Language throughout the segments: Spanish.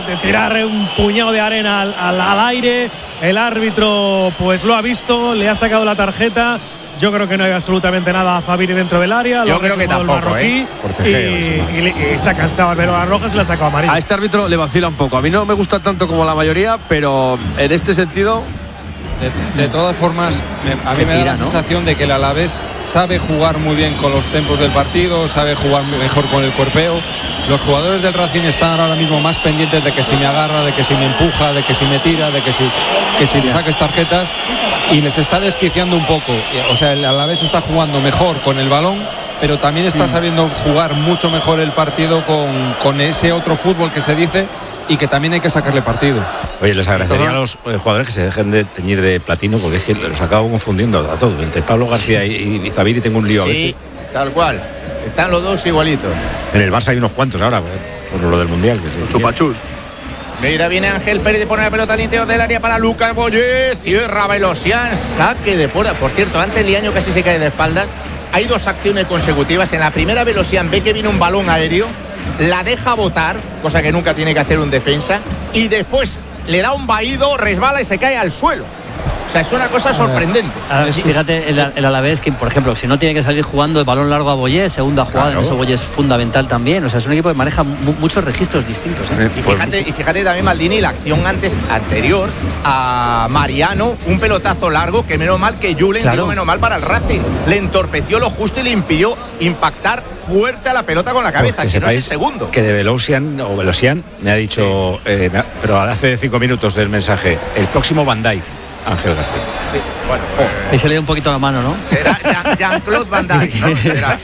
de tirar un puñado de arena al aire. El árbitro pues lo ha visto, le ha sacado la tarjeta. Yo creo que no hay absolutamente nada a Zabiri dentro del área. Yo creo que tampoco, marroquí, y se ha cansado el velo a la roja, se la ha sacado amarilla. A este árbitro le vacila un poco. A mí no me gusta tanto como la mayoría, pero en este sentido... De todas formas, a mí me da la sensación de que el Alavés sabe jugar muy bien con los tempos del partido, sabe jugar mejor con el cuerpeo. Los jugadores del Racing están ahora mismo más pendientes de que si me agarra, de que si me empuja, de que si me tira, de que si le saques tarjetas, y les está desquiciando un poco. O sea, el Alavés está jugando mejor con el balón, pero también está sabiendo jugar mucho mejor el partido con ese otro fútbol que se dice, y que también hay que sacarle partido. Oye, les agradecería a los jugadores que se dejen de teñir de platino, porque es que los acabo confundiendo a todos. Entre Pablo García y Zabiri tengo un lío a veces. Sí, tal cual. Están los dos igualitos. En el Barça hay unos cuantos ahora, por lo del Mundial. Que chupachus. Mira, viene Ángel Pérez de poner la pelota al interior del área para Lucas Boyé. Cierra Velosian, saque de fuera. Por cierto, antes Liaño casi se cae de espaldas. Hay dos acciones consecutivas. En la primera, Velosian ve que viene un balón aéreo, la deja botar, cosa que nunca tiene que hacer un defensa, y después le da un vaído, resbala y se cae al suelo. O sea, es una cosa sorprendente. Fíjate, el Alavés, que por ejemplo, si no tiene que salir jugando el balón largo a Boyé, segunda jugada, en eso Boyé es fundamental también. O sea, es un equipo que maneja muchos registros distintos. Y fíjate también, Maldini, la acción anterior a Mariano, un pelotazo largo, que menos mal que Julen, digo menos mal para el Racing, le entorpeció lo justo y le impidió impactar fuerte a la pelota con la cabeza, si no es el segundo. Que de Velosian me ha dicho, pero hace 5 minutos el mensaje, el próximo Van Dijk, Ángel García. Sí, bueno, ahí se le dio un poquito la mano, ¿no? Será Jean-Claude Van Dijk, ¿no? Será.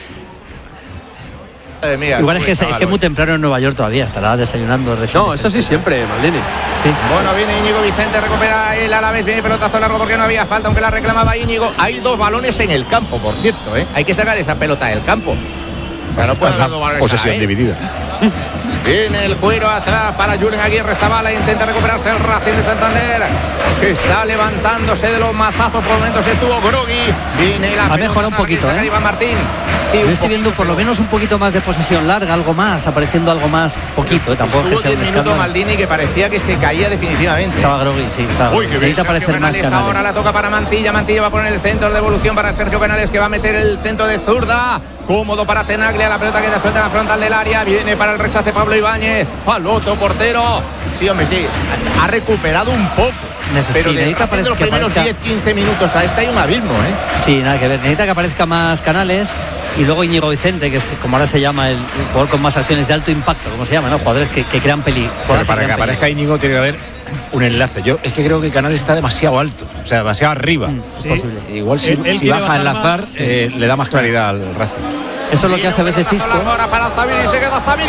Mía, igual es que muy temprano en Nueva York todavía, estará desayunando recién. No, eso sí siempre, Maldini. Sí. Bueno, viene Íñigo Vicente, recupera el Alavés, viene pelotazo largo porque no había falta, aunque la reclamaba Íñigo. Hay dos balones en el campo, por cierto, ¿eh? Hay que sacar esa pelota del campo. Pero no puede haber dos balones. Posesión dividida. Viene el cuero atrás para Julen Aguirre Zabala, intenta recuperarse el Racing de Santander, que está levantándose de los mazazos. Por momentos estuvo groggy. Viene la ha mejorado un poquito, Iván Martín. Sí, yo estoy viendo por lo menos un poquito más de posesión larga, algo más, apareciendo algo más, poquito, tampoco es que sea un escándalo. Maldini, que parecía que se caía definitivamente. Estaba groggy, sí, estaba. Uy, que bien, aparecer más Canales. Ahora la toca para Mantilla va a poner el centro de evolución para Sergio Canales, que va a meter el centro de zurda. Cómodo para Tenaglia, la pelota queda suelta en la frontal del área, viene para el rechace Pablo Ibáñez, al otro portero. Sí, hombre, sí, ha recuperado un poco. Pero necesita de los primeros 10-15 minutos a hay un abismo, ¿eh? Sí, nada que ver, necesita que aparezca más Canales. Y luego Íñigo Vicente, que es como ahora se llama el jugador con más acciones de alto impacto, como se llama, ¿no? Jugadores que crean peligro. Para que aparezca Íñigo tiene que haber un enlace. Yo es que creo que Canales está demasiado alto, o sea, demasiado arriba. Sí. Es posible. Igual si baja a enlazar, le da más claridad al Racing. Eso es lo que hace a veces Cisco. Ahora para Zabiri, se queda Zabiri.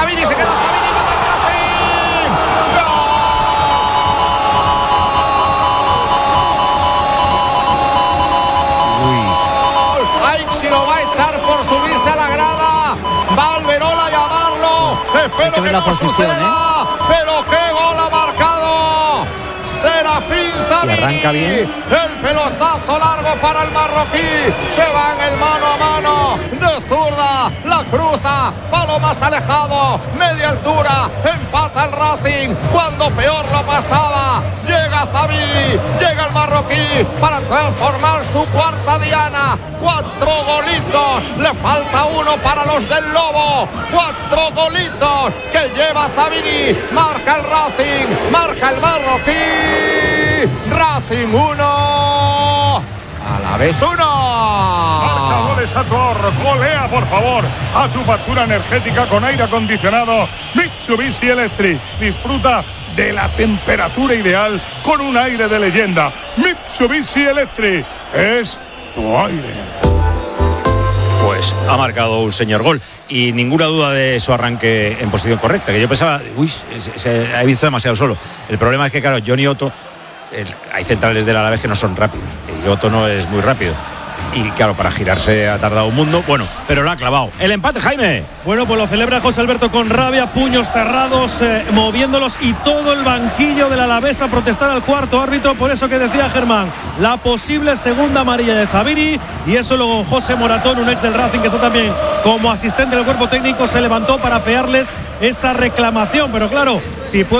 Lo va a echar por subirse a la grada. Va Alberola a llamarlo. Espero que no suceda. Pero qué gol ha marcado Serafín Zabiri. Y arranca bien. El pelotazo largo para el marroquí. Se va en el mano a mano de zurda. La cruza. Palo más alejado. Media altura. Empata el Racing cuando peor lo pasaba. Llega Zabiri. Llega el marroquí para transformar su cuarta diana. 4 golitos, le falta uno para los del Lobo. 4 golitos que lleva Zabiri. Marca el Racing, marca el marroquí. Racing 1, Alavés 1. Marca goles a tu ahorro, golea por favor a tu factura energética con aire acondicionado Mitsubishi Electric. Disfruta de la temperatura ideal con un aire de leyenda. Mitsubishi Electric es tu aire. Pues ha marcado un señor gol y ninguna duda de su arranque en posición correcta, que yo pensaba, se ha visto demasiado solo. El problema es que, claro, Johnny Otto, hay centrales del Alavés que no son rápidos y Otto no es muy rápido. Y claro, para girarse ha tardado un mundo. Bueno, pero lo ha clavado. El empate, Jaime. Bueno, pues lo celebra José Alberto con rabia, puños cerrados, moviéndolos, y todo el banquillo del Alavés a protestar al cuarto árbitro. Por eso que decía Germán, la posible segunda amarilla de Zabiri. Y eso luego José Moratón, un ex del Racing que está también como asistente del cuerpo técnico, se levantó para afearles esa reclamación. Pero claro, si puede